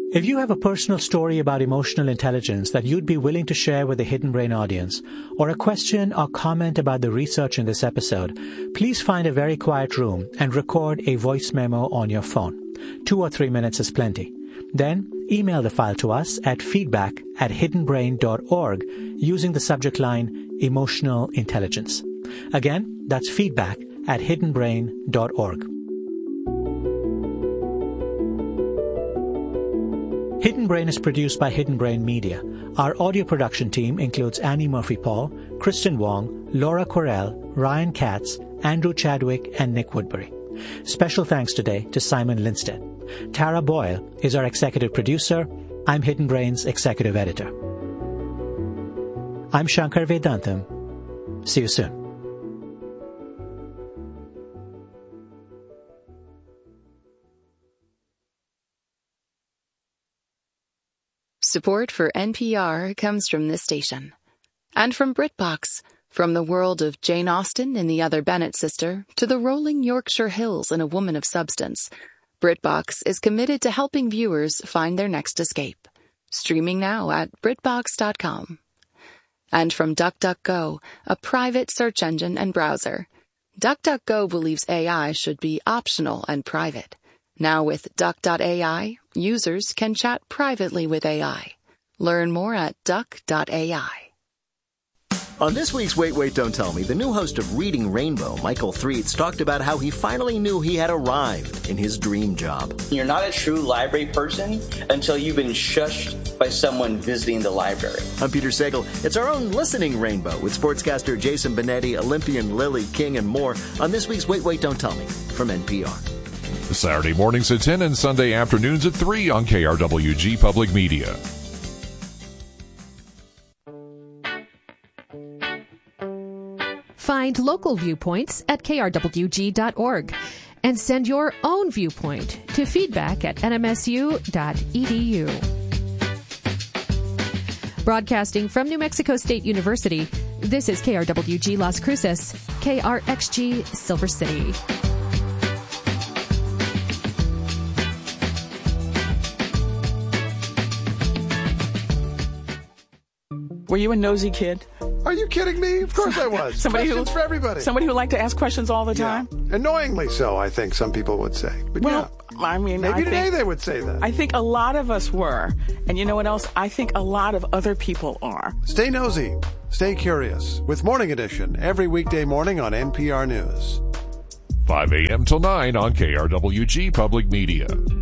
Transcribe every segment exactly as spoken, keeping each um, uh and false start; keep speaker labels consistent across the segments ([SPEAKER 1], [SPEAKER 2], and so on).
[SPEAKER 1] If you have a personal story about emotional intelligence that you'd be willing to share with the Hidden Brain audience, or a question or comment about the research in this episode, please find a very quiet room and record a voice memo on your phone. Two or three minutes is plenty. Then, email the file to us at feedback at hidden brain dot org using the subject line Emotional Intelligence. Again, that's feedback at hidden brain dot org. Hidden Brain is produced by Hidden Brain Media. Our audio production team includes Annie Murphy-Paul, Kristen Wong, Laura Correll, Ryan Katz, Andrew Chadwick, and Nick Woodbury. Special thanks today to Simon Lindstedt. Tara Boyle is our executive producer. I'm Hidden Brain's executive editor. I'm Shankar Vedantam. See you soon.
[SPEAKER 2] Support for N P R comes from this station. And from BritBox, from the world of Jane Austen and the Other Bennet Sister to the rolling Yorkshire Hills and A Woman of Substance, BritBox is committed to helping viewers find their next escape. Streaming now at BritBox dot com. And from DuckDuckGo, a private search engine and browser. DuckDuckGo believes A I should be optional and private. Now with Duck dot A I, users can chat privately with A I. Learn more at Duck dot A I.
[SPEAKER 3] On this week's Wait, Wait, Don't Tell Me, the new host of Reading Rainbow, Michael Threets, talked about how he finally knew he had arrived in his dream job.
[SPEAKER 4] You're not a true library person until you've been shushed by someone visiting the library.
[SPEAKER 3] I'm Peter Sagal. It's our own listening rainbow with sportscaster Jason Benetti, Olympian Lily King, and more on this week's Wait, Wait, Don't Tell Me from N P R.
[SPEAKER 5] Saturday mornings at ten and Sunday afternoons at three on K R W G Public Media.
[SPEAKER 6] Find local viewpoints at K R W G dot org and send your own viewpoint to feedback at N M S U dot E D U. Broadcasting from New Mexico State University, this is K R W G Las Cruces, K R X G Silver City.
[SPEAKER 7] Were you a nosy kid?
[SPEAKER 8] Are you kidding me? Of course I was.
[SPEAKER 7] somebody
[SPEAKER 8] Questions
[SPEAKER 7] who,
[SPEAKER 8] for everybody.
[SPEAKER 7] Somebody who liked to ask questions all the time?
[SPEAKER 8] Yeah. Annoyingly so, I think some people would say. But
[SPEAKER 7] well,
[SPEAKER 8] yeah.
[SPEAKER 7] I mean,
[SPEAKER 8] maybe
[SPEAKER 7] I
[SPEAKER 8] today
[SPEAKER 7] think,
[SPEAKER 8] they would say that.
[SPEAKER 7] I think a lot of us were. And you know what else? I think a lot of other people are.
[SPEAKER 8] Stay nosy. Stay curious. With Morning Edition, every weekday morning on N P R News.
[SPEAKER 5] five a.m. till nine on K R W G Public Media.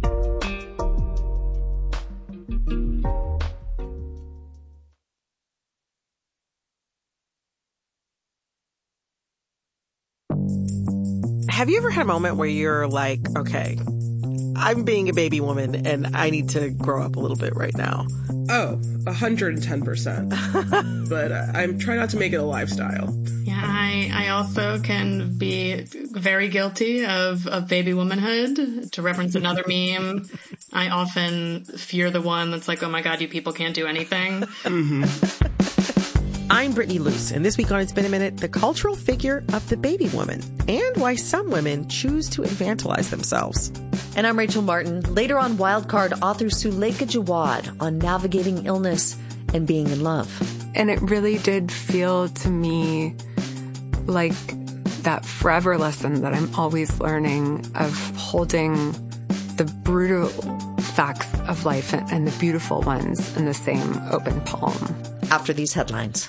[SPEAKER 9] Have you ever had a moment where you're like, okay, I'm being a baby woman and I need to grow up a little bit right now?
[SPEAKER 10] Oh, one hundred ten percent. But uh, I'm trying not to make it a lifestyle.
[SPEAKER 11] Yeah, I, I also can be very guilty of, of baby womanhood. To reference another meme, I often fear the one that's like, oh my God, you people can't do anything.
[SPEAKER 9] Mm-hmm. I'm Brittany Luce, and this week on It's Been a Minute, the cultural figure of the baby woman and why some women choose to infantilize themselves.
[SPEAKER 12] And I'm Rachel Martin. Later on Wildcard, author Suleika Jawad on navigating illness and being in love.
[SPEAKER 13] And it really did feel to me like that forever lesson that I'm always learning of holding the brutal facts of life and the beautiful ones in the same open palm.
[SPEAKER 12] After these headlines.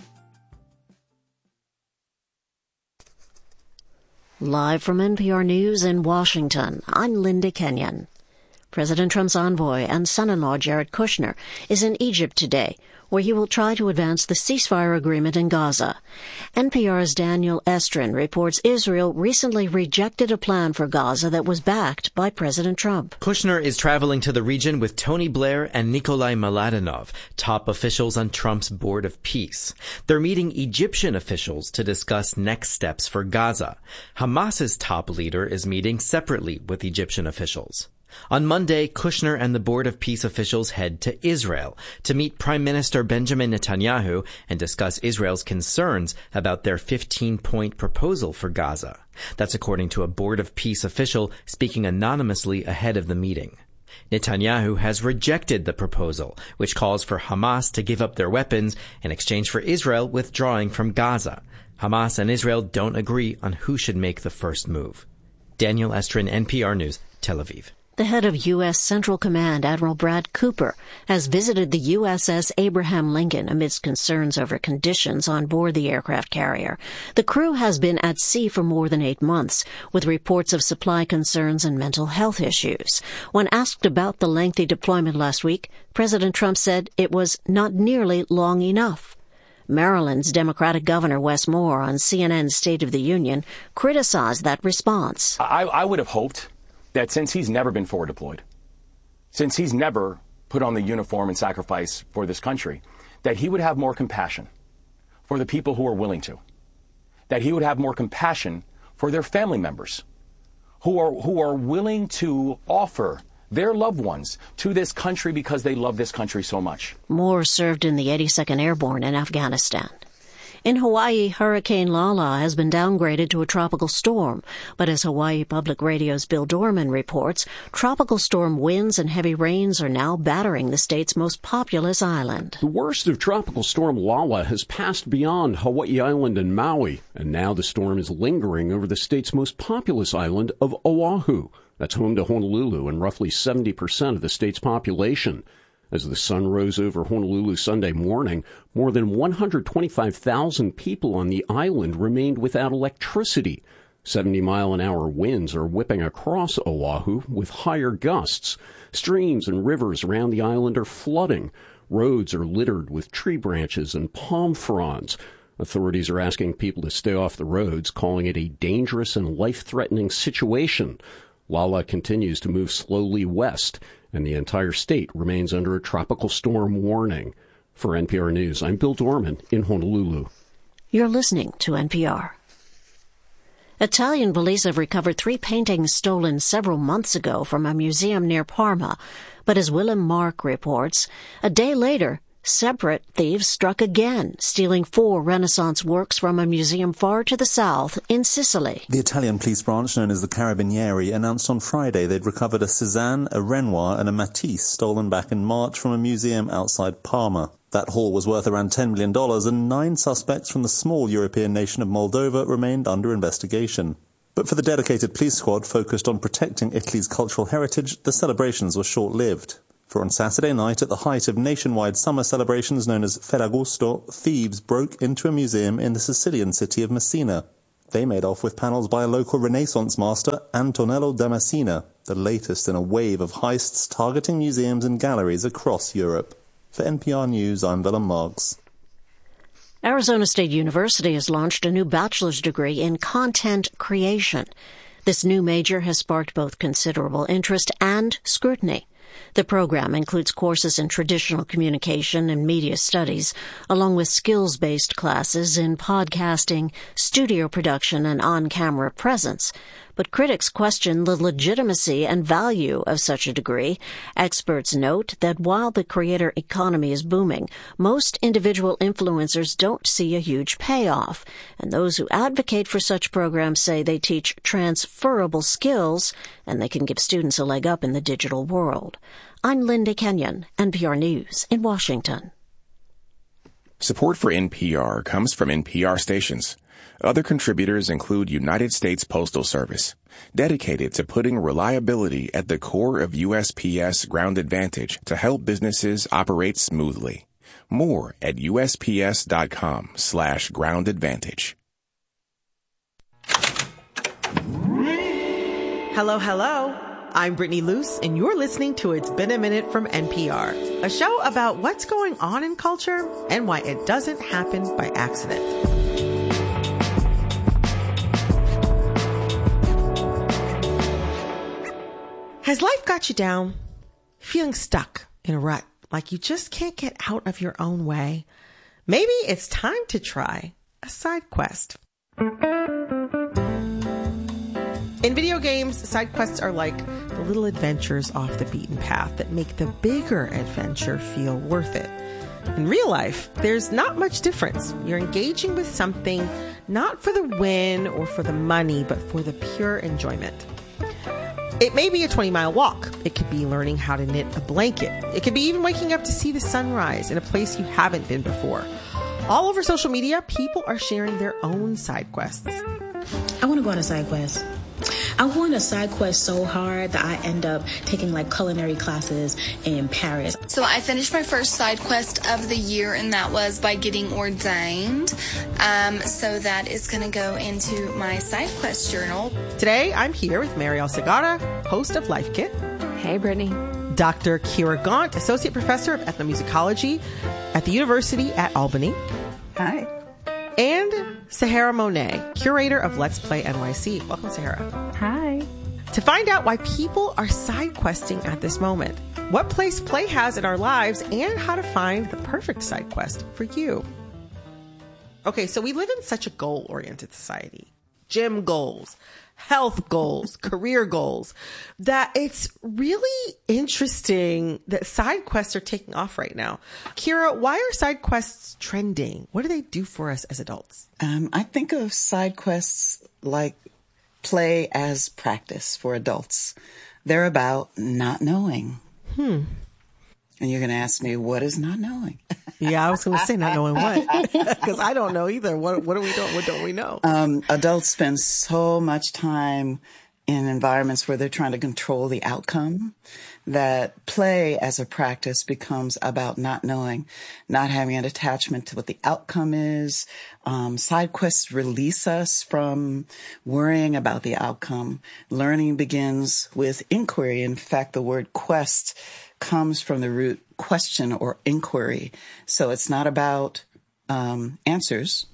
[SPEAKER 14] Live from N P R News in Washington, I'm Linda Kenyon. President Trump's envoy and son-in-law Jared Kushner is in Egypt today, where he will try to advance the ceasefire agreement in Gaza. N P R's Daniel Estrin reports Israel recently rejected a plan for Gaza that was backed by President Trump.
[SPEAKER 15] Kushner is traveling to the region with Tony Blair and Nikolai Mladenov, top officials on Trump's Board of Peace. They're meeting Egyptian officials to discuss next steps for Gaza. Hamas's top leader is meeting separately with Egyptian officials. On Monday, Kushner and the Board of Peace officials head to Israel to meet Prime Minister Benjamin Netanyahu and discuss Israel's concerns about their fifteen-point proposal for Gaza. That's according to a Board of Peace official speaking anonymously ahead of the meeting. Netanyahu has rejected the proposal, which calls for Hamas to give up their weapons in exchange for Israel withdrawing from Gaza. Hamas and Israel don't agree on who should make the first move. Daniel Estrin, N P R News, Tel Aviv.
[SPEAKER 14] The head of U S. Central Command, Admiral Brad Cooper, has visited the U S S Abraham Lincoln amidst concerns over conditions on board the aircraft carrier. The crew has been at sea for more than eight months, with reports of supply concerns and mental health issues. When asked about the lengthy deployment last week, President Trump said it was not nearly long enough. Maryland's Democratic Governor Wes Moore on C N N's State of the Union criticized that response.
[SPEAKER 16] I, I would have hoped that since he's never been forward deployed, since he's never put on the uniform and sacrifice for this country, that he would have more compassion for the people who are willing to, that he would have more compassion for their family members who are who are willing to offer their loved ones to this country because they love this country so much.
[SPEAKER 14] Moore served in the eighty-second Airborne in Afghanistan. In Hawaii, Hurricane Lala has been downgraded to a tropical storm. But as Hawaii Public Radio's Bill Dorman reports, tropical storm winds and heavy rains are now battering the state's most populous island.
[SPEAKER 17] The worst of Tropical Storm Lala has passed beyond Hawaii Island and Maui, and now the storm is lingering over the state's most populous island of Oahu. That's home to Honolulu and roughly seventy percent of the state's population. As the sun rose over Honolulu Sunday morning, more than one hundred twenty-five thousand people on the island remained without electricity. seventy-mile-an-hour winds are whipping across Oahu with higher gusts. Streams and rivers around the island are flooding. Roads are littered with tree branches and palm fronds. Authorities are asking people to stay off the roads, calling it a dangerous and life-threatening situation. Lala continues to move slowly west, and the entire state remains under a tropical storm warning. For N P R News, I'm Bill Dorman in Honolulu.
[SPEAKER 14] You're listening to N P R. Italian police have recovered three paintings stolen several months ago from a museum near Parma. But as Willem Mark reports, a day later, separate thieves struck again, stealing four Renaissance works from a museum far to the south in Sicily.
[SPEAKER 18] The Italian police branch, known as the Carabinieri, announced on Friday they'd recovered a Cézanne, a Renoir and a Matisse stolen back in March from a museum outside Parma. That haul was worth around ten million dollars, and nine suspects from the small European nation of Moldova remained under investigation. But for the dedicated police squad focused on protecting Italy's cultural heritage, the celebrations were short-lived. For on Saturday night, at the height of nationwide summer celebrations known as Ferragosto, thieves broke into a museum in the Sicilian city of Messina. They made off with panels by a local Renaissance master, Antonello da Messina, the latest in a wave of heists targeting museums and galleries across Europe. For N P R News, I'm Willem Marks.
[SPEAKER 14] Arizona State University has launched a new bachelor's degree in content creation. This new major has sparked both considerable interest and scrutiny. The program includes courses in traditional communication and media studies, along with skills-based classes in podcasting, studio production, and on-camera presence. But critics question the legitimacy and value of such a degree. Experts note that while the creator economy is booming, most individual influencers don't see a huge payoff. And those who advocate for such programs say they teach transferable skills and they can give students a leg up in the digital world. I'm Linda Kenyon, N P R News in Washington.
[SPEAKER 19] Support for N P R comes from N P R stations. Other contributors include United States Postal Service, dedicated to putting reliability at the core of U S P S Ground Advantage to help businesses operate smoothly. More at USPS.com slash ground advantage.
[SPEAKER 9] Hello, hello. I'm Brittany Luce, and you're listening to It's Been a Minute from N P R, a show about what's going on in culture and why it doesn't happen by accident. Has life got you down? Feeling stuck in a rut, like you just can't get out of your own way? Maybe it's time to try a side quest. In video games, side quests are like the little adventures off the beaten path that make the bigger adventure feel worth it. In real life, there's not much difference. You're engaging with something not for the win or for the money, but for the pure enjoyment. It may be a twenty mile walk. It could be learning how to knit a blanket. It could be even waking up to see the sunrise in a place you haven't been before. All over social media, people are sharing their own side quests.
[SPEAKER 20] I want to go on a side quest. I want a side quest so hard that I end up taking like culinary classes in Paris.
[SPEAKER 21] So I finished my first side quest of the year, and that was by getting ordained. Um, so that is going to go into my side quest journal.
[SPEAKER 9] Today, I'm here with Mariel Segarra, host of Life Kit.
[SPEAKER 6] Hey, Brittany.
[SPEAKER 9] Doctor Kira Gaunt, Associate Professor of Ethnomusicology at the University at Albany.
[SPEAKER 22] Hi.
[SPEAKER 9] And Sahara Monet, Curator of Let's Play N Y C. Welcome, Sahara.
[SPEAKER 6] Hi.
[SPEAKER 9] To find out why people are side questing at this moment, what place play has in our lives, and how to find the perfect side quest for you. Okay, so we live in such a goal-oriented society. Gym goals, health goals, career goals, that it's really interesting that side quests are taking off right now. Kira, why are side quests trending? What do they do for us as adults?
[SPEAKER 22] Um, I think of side quests like play as practice for adults. They're about not knowing.
[SPEAKER 9] Hmm.
[SPEAKER 22] And you're going to ask me, what is not knowing?
[SPEAKER 9] Yeah, I was going to say not knowing what, because I don't know either. What, what do we do? What don't we know?
[SPEAKER 22] Um, adults spend so much time in environments where they're trying to control the outcome that play as a practice becomes about not knowing, not having an attachment to what the outcome is. Um, side quests release us from worrying about the outcome. Learning begins with inquiry. In fact, the word quest comes from the root question or inquiry. So it's not about um, answers.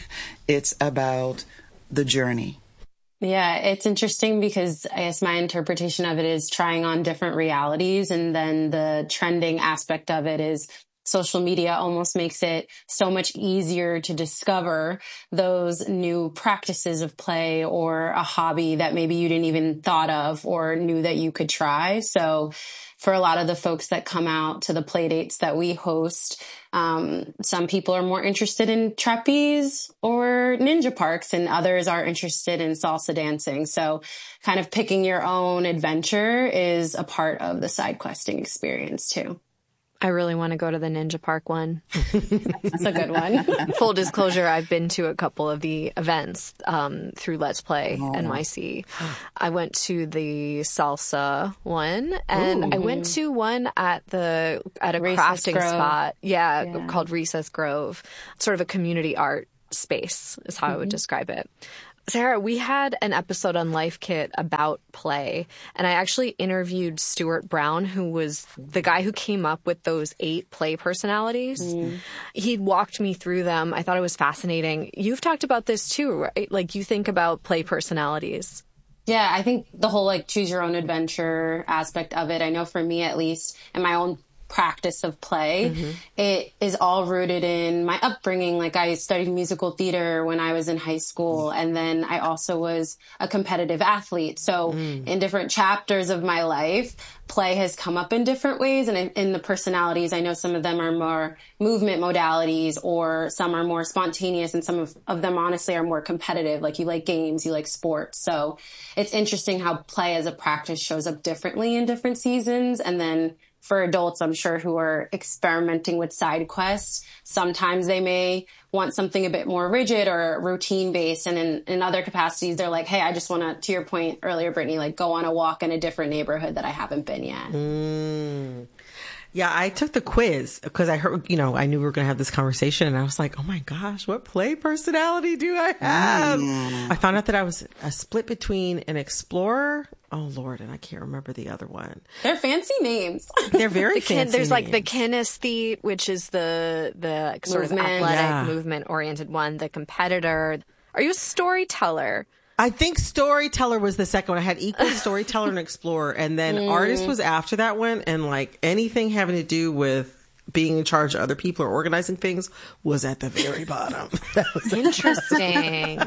[SPEAKER 22] It's about the journey.
[SPEAKER 23] Yeah, it's interesting because I guess my interpretation of it is trying on different realities. And then the trending aspect of it is social media almost makes it so much easier to discover those new practices of play or a hobby that maybe you didn't even thought of or knew that you could try. So for a lot of the folks that come out to the play dates that we host, um, some people are more interested in trapeze or ninja parks, and others are interested in salsa dancing. So kind of picking your own adventure is a part of the side questing experience too.
[SPEAKER 6] I really want to go to the Ninja Park one.
[SPEAKER 23] That's a good one.
[SPEAKER 6] Full disclosure, I've been to a couple of the events um, through Let's Play oh. N Y C. I went to the salsa one, and Ooh. I went to one at the at a
[SPEAKER 23] Recess
[SPEAKER 6] crafting
[SPEAKER 23] Grove.
[SPEAKER 6] spot, yeah,
[SPEAKER 23] Yeah.
[SPEAKER 6] called Recess Grove. Sort of a community art space is how mm-hmm. I would describe it. Sarah, we had an episode on Life Kit about play, and I actually interviewed Stuart Brown, who was the guy who came up with those eight play personalities. Mm. He walked me through them. I thought it was fascinating. You've talked about this too, right? Like, you think about play personalities.
[SPEAKER 23] Yeah, I think the whole like choose your own adventure aspect of it, I know for me at least, in my own practice of play, mm-hmm. it is all rooted in my upbringing. Like, I studied musical theater when I was in high school, and then I also was a competitive athlete. So mm. in different chapters of my life, play has come up in different ways. And in, in the personalities, I know some of them are more movement modalities, or some are more spontaneous, and some of, of them honestly are more competitive. Like, you like games, you like sports. So it's interesting how play as a practice shows up differently in different seasons. And then for adults, I'm sure, who are experimenting with side quests, sometimes they may want something a bit more rigid or routine based. And in, in other capacities, they're like, hey, I just want to, to your point earlier, Brittany, like go on a walk in a different neighborhood that I haven't been yet.
[SPEAKER 9] Mm. Yeah, I took the quiz because I heard, you know, I knew we were going to have this conversation, and I was like, oh my gosh, what play personality do I have? Mm. I found out that I was a split between an explorer. Oh Lord, and I can't remember the other one.
[SPEAKER 23] They're fancy names.
[SPEAKER 9] They're very
[SPEAKER 6] the
[SPEAKER 9] fancy
[SPEAKER 6] kin- There's
[SPEAKER 9] names.
[SPEAKER 6] like the kinesthete, which is the the sort movement. of athletic, yeah. movement-oriented one. The competitor. Are you a storyteller?
[SPEAKER 9] I think storyteller was the second one. I had equal storyteller and explorer, and then mm. artist was after that one. And like anything having to do with being in charge of other people or organizing things was at the very bottom. That was
[SPEAKER 6] interesting.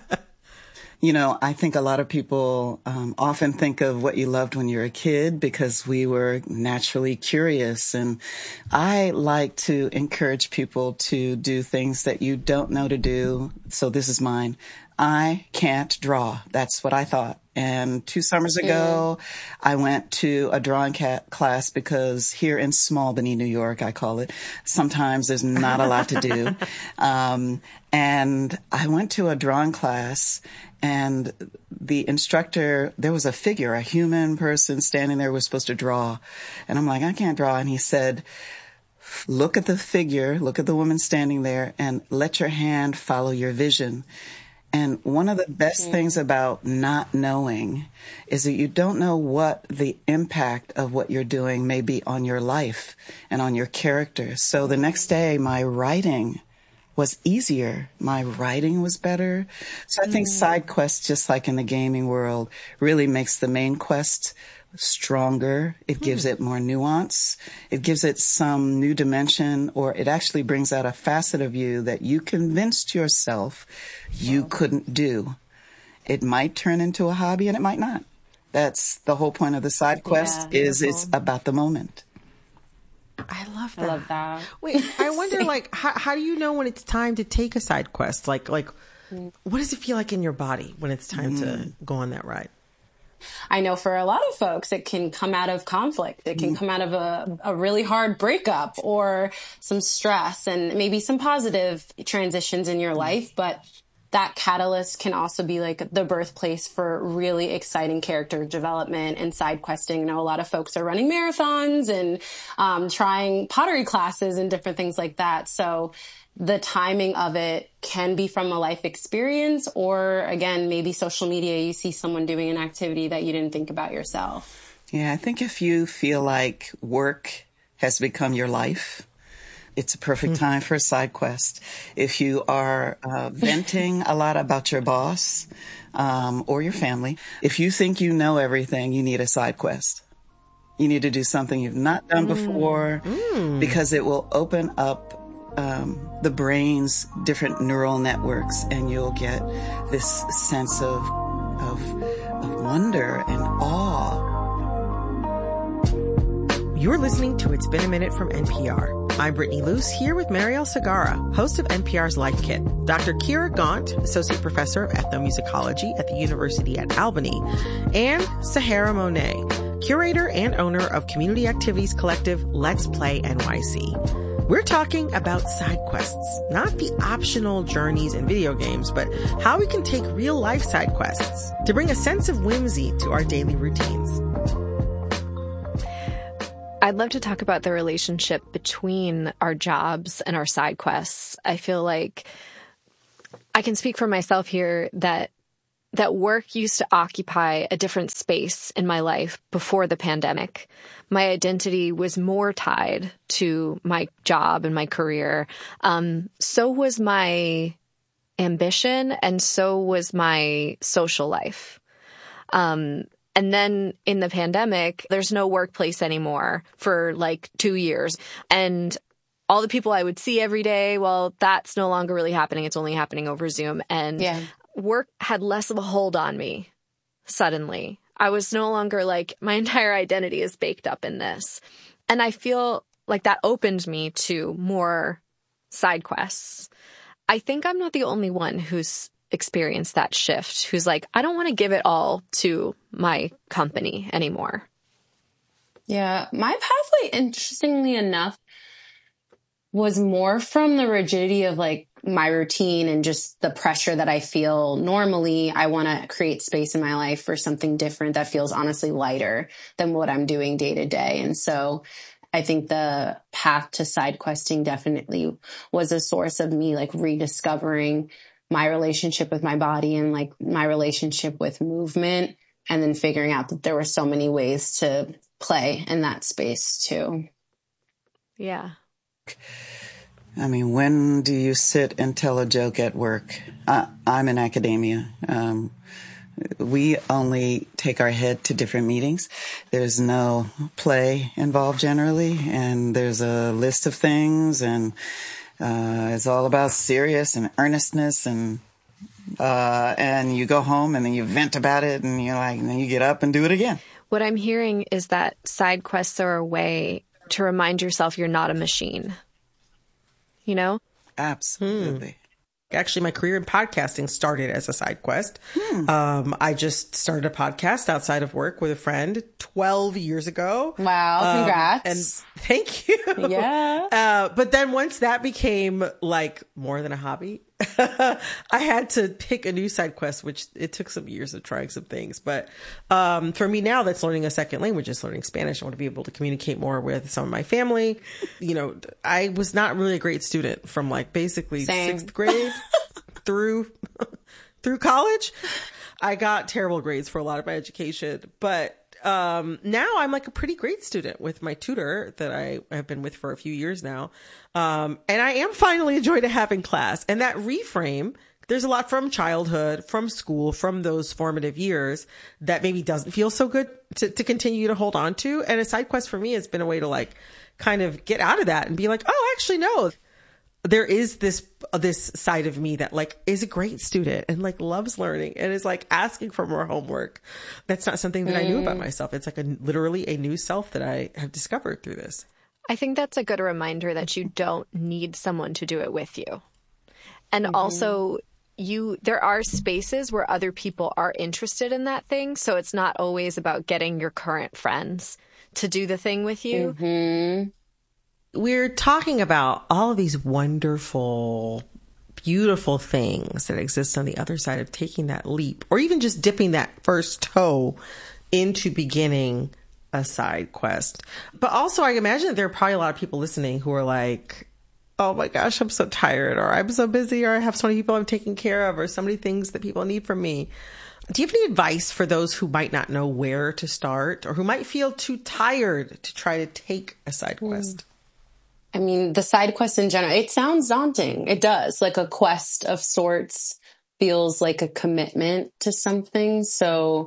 [SPEAKER 22] You know, I think a lot of people um, often think of what you loved when you were a kid because we were naturally curious. And I like to encourage people to do things that you don't know to do. So this is mine. I can't draw. That's what I thought. And two summers ago, mm. I went to a drawing ca- class because here in Smallbany, New York, I call it, sometimes there's not a lot to do. Um, and I went to a drawing class, and the instructor, there was a figure, a human person standing there, was supposed to draw. And I'm like, I can't draw. And he said, look at the figure, look at the woman standing there, and let your hand follow your vision. And one of the best things about not knowing is that you don't know what the impact of what you're doing may be on your life and on your character. So the next day, my writing was easier. My writing was better. So I think side quests, just like in the gaming world, really makes the main quest stronger. It gives it more nuance. It gives it some new dimension, or it actually brings out a facet of you that you convinced yourself you couldn't do. It might turn into a hobby and it might not. That's the whole point of the side quest, yeah, is it's about the moment.
[SPEAKER 9] I love that.
[SPEAKER 23] I love that.
[SPEAKER 9] Wait, I wonder, like, how, how do you know when it's time to take a side quest? Like, like, what does it feel like in your body when it's time mm. to go on that ride?
[SPEAKER 23] I know for a lot of folks, it can come out of conflict. It can come out of a, a really hard breakup or some stress and maybe some positive transitions in your life. But that catalyst can also be like the birthplace for really exciting character development and side questing. You know, a lot of folks are running marathons and um, trying pottery classes and different things like that. So the timing of it can be from a life experience, or again, maybe social media, you see someone doing an activity that you didn't think about yourself.
[SPEAKER 22] Yeah, I think if you feel like work has become your life, it's a perfect time for a side quest. If you are uh, venting a lot about your boss um, or your family, if you think you know everything, you need a side quest. You need to do something you've not done before mm. because it will open up Um, the brain's different neural networks, and you'll get this sense of, of, of wonder and awe.
[SPEAKER 9] You're listening to It's Been a Minute from N P R. I'm Brittany Luce, here with Marielle Segarra, host of N P R's Life Kit, Doctor Kira Gaunt, Associate Professor of Ethnomusicology at the University at Albany, and Sahara Monet, Curator and owner of community activities collective Let's Play N Y C. We're talking about side quests, not the optional journeys in video games, but how we can take real life side quests to bring a sense of whimsy to our daily routines.
[SPEAKER 6] I'd love to talk about the relationship between our jobs and our side quests. I feel like I can speak for myself here that that work used to occupy a different space in my life before the pandemic. My identity was more tied to my job and my career. Um, so was my ambition, and so was my social life. Um, and then in the pandemic, there's no workplace anymore for like two years. And all the people I would see every day, well, that's no longer really happening. It's only happening over Zoom. And yeah. Work had less of a hold on me suddenly. I was no longer like, my entire identity is baked up in this. And I feel like that opened me to more side quests. I think I'm not the only one who's experienced that shift, who's like, I don't want to give it all to my company anymore.
[SPEAKER 23] Yeah, my pathway, interestingly enough, was more from the rigidity of like my routine and just the pressure that I feel normally. I want to create space in my life for something different that feels honestly lighter than what I'm doing day to day. And so I think the path to side questing definitely was a source of me like rediscovering my relationship with my body and like my relationship with movement, and then figuring out that there were so many ways to play in that space too.
[SPEAKER 6] Yeah.
[SPEAKER 22] I mean, when do you sit and tell a joke at work? I, I'm in academia. Um, we only take our head to different meetings. There's no play involved generally, and there's a list of things, and uh, it's all about serious and earnestness, and uh, and you go home and then you vent about it, and you're like, and then you get up and do it again.
[SPEAKER 6] What I'm hearing is that side quests are a way to remind yourself you're not a machine. You know?
[SPEAKER 22] Absolutely.
[SPEAKER 9] Actually, my career in podcasting started as a side quest.
[SPEAKER 22] Hmm.
[SPEAKER 9] Um, I just started a podcast outside of work with a friend twelve years ago.
[SPEAKER 23] Wow, congrats.
[SPEAKER 9] Um, and thank you.
[SPEAKER 23] Yeah.
[SPEAKER 9] Uh, but then once that became like more than a hobby, I had to pick a new side quest, which it took some years of trying some things. But um, for me now, that's learning a second language, is learning Spanish. I want to be able to communicate more with some of my family. You know, I was not really a great student from like basically
[SPEAKER 23] Same.
[SPEAKER 9] sixth grade through through college. I got terrible grades for a lot of my education, but um, now I'm like a pretty great student with my tutor that I have been with for a few years now. Um, and I am finally enjoying having class. And that reframe, there's a lot from childhood, from school, from those formative years that maybe doesn't feel so good to, to continue to hold on to. And a side quest for me has been a way to like kind of get out of that and be like, oh, actually, no. There is this this side of me that like is a great student and like loves learning and is like asking for more homework. That's not something that mm. I knew about myself. It's like a literally a new self that I have discovered through this.
[SPEAKER 6] I think that's a good reminder that you don't need someone to do it with you. And mm-hmm. also you there are spaces where other people are interested in that thing. So it's not always about getting your current friends to do the thing with you.
[SPEAKER 23] Mm-hmm.
[SPEAKER 9] We're talking about all of these wonderful, beautiful things that exist on the other side of taking that leap, or even just dipping that first toe into beginning a side quest. But also, I imagine that there are probably a lot of people listening who are like, oh my gosh, I'm so tired, or I'm so busy, or I have so many people I'm taking care of, or so many things that people need from me. Do you have any advice for those who might not know where to start, or who might feel too tired to try to take a side quest? Mm.
[SPEAKER 23] I mean, the side quest in general, it sounds daunting. It does. Like a quest of sorts feels like a commitment to something. So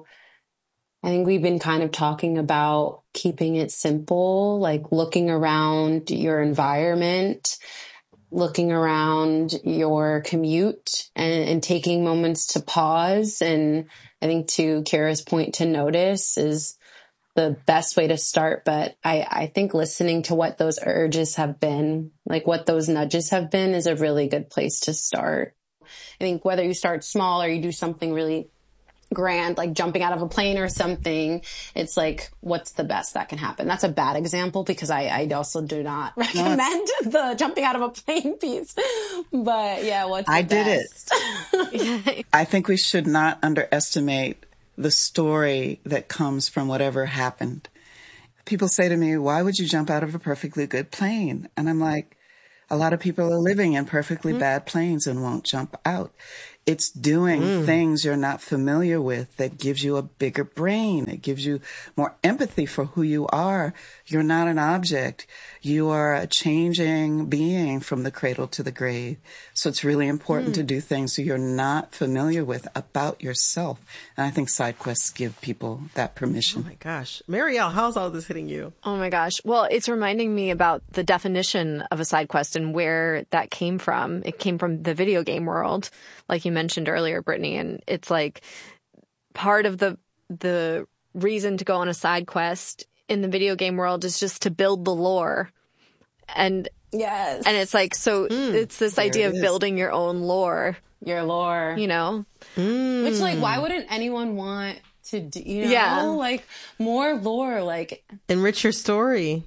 [SPEAKER 23] I think we've been kind of talking about keeping it simple, like looking around your environment, looking around your commute and, and taking moments to pause. And I think to Kira's point, to notice is the best way to start. But I, I think listening to what those urges have been, like what those nudges have been, is a really good place to start. I think whether you start small or you do something really grand, like jumping out of a plane or something, it's like, what's the best that can happen? That's a bad example because I, I also do not recommend the jumping out of a plane piece. But yeah, what's the
[SPEAKER 22] I
[SPEAKER 23] best?
[SPEAKER 22] did it. I think we should not underestimate the story that comes from whatever happened. People say to me, why would you jump out of a perfectly good plane? And I'm like, a lot of people are living in perfectly mm. bad planes and won't jump out. It's doing mm. things you're not familiar with that gives you a bigger brain. It gives you more empathy for who you are. You're not an object. You are a changing being from the cradle to the grave. So it's really important mm. to do things you're not familiar with about yourself. And I think side quests give people that permission.
[SPEAKER 9] Oh my gosh. Marielle, how's all this hitting you?
[SPEAKER 6] Oh my gosh. Well, it's reminding me about the definition of a side quest and where that came from. It came from the video game world, like you mentioned earlier, Brittany. And it's like part of the the reason to go on a side quest in the video game world is just to build the lore. And
[SPEAKER 23] yes.
[SPEAKER 6] And it's like, so mm, it's this idea of is. building your own lore.
[SPEAKER 23] Your lore.
[SPEAKER 6] You know?
[SPEAKER 23] Mm. Which, like, why wouldn't anyone want to do, you know?
[SPEAKER 6] Yeah.
[SPEAKER 23] Like, more lore, like.
[SPEAKER 9] Enrich your story.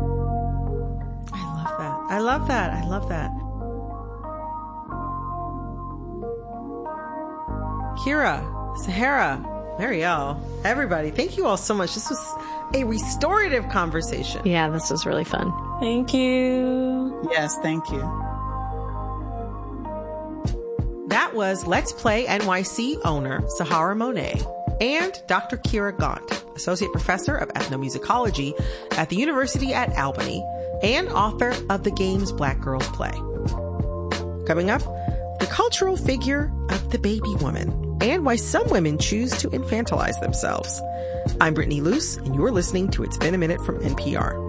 [SPEAKER 9] I love that. I love that. I love that. Kira, Sahara, Marielle, everybody, thank you all so much. This was a restorative conversation.
[SPEAKER 6] Yeah, this was really fun.
[SPEAKER 23] Thank you.
[SPEAKER 22] Yes, thank you.
[SPEAKER 9] That was Let's Play N Y C owner Sahara Monet and Doctor Kira Gaunt, Associate Professor of Ethnomusicology at the University at Albany and author of the games Black Girls Play. Coming up, the cultural figure of the baby woman and why some women choose to infantilize themselves. I'm Brittany Luce, and you're listening to It's Been a Minute from N P R.